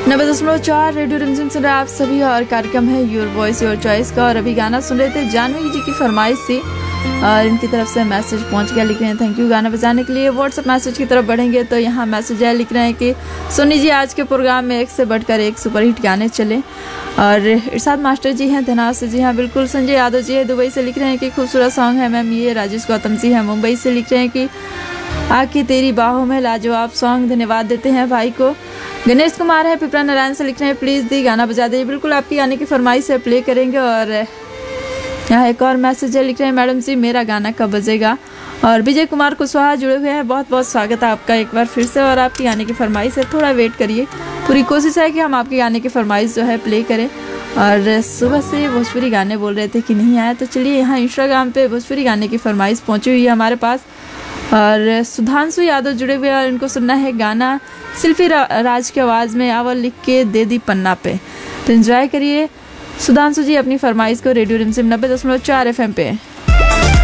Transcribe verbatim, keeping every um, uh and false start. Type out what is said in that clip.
नब्बे दशमलव चार रेडियो रिमझिम सुन रहे आप सभी और कार्यक्रम है योर वॉइस योर चॉइस का। और अभी गाना सुन रहे थे जानवी जी की फरमाइश से और इनकी तरफ से मैसेज पहुंच गया। लिख रहे हैं थैंक यू गाना बजाने के लिए। व्हाट्सएप मैसेज की तरफ बढ़ेंगे तो यहाँ मैसेज है, लिख रहे हैं कि सोनी जी आज के प्रोग्राम में एक से बढ़कर एक सुपरहिट गाने चले। और इरशाद मास्टर जी हैं धनाव से, जी हाँ बिल्कुल। संजय यादव जी है दुबई से, लिख रहे हैं कि खूबसूरत सॉन्ग है मैम ये। राजेश गौतम जी हैं मुंबई से, लिख रहे हैं कि आके तेरी बाहों में लाजवाब सॉन्ग, धन्यवाद देते हैं भाई को। गणेश कुमार है पिपरा नारायण से, लिख रहे हैं प्लीज़ दी गाना बजा दीजिए। बिल्कुल आपकी गाने की फरमाइश है, प्ले करेंगे। और यहाँ एक और मैसेज है, लिख रहे हैं मैडम जी मेरा गाना कब बजेगा। और विजय कुमार कुशवाहा जुड़े हुए हैं, बहुत बहुत स्वागत है आपका एक बार फिर से। और आपकी गाने की फरमाइश है, थोड़ा वेट करिए, पूरी कोशिश है कि हम आपके गाने की फरमाइश जो है प्ले करें। और सुबह से भोजपुरी गाने बोल रहे थे कि नहीं आया, तो चलिए यहाँ इंस्टाग्राम पे भोजपुरी गाने की फरमाइश पहुँची हुई है हमारे पास। और सुधांशु यादव जुड़े हुए हैं और इनको सुनना है गाना शिल्पी राज की आवाज़ में आवा लिख के दे दी पन्ना पे। तो एंजॉय करिए सुधांशु जी अपनी फरमाइश को रेडियो रिमझिम नब्बे दशमलव चार एफ एम पे।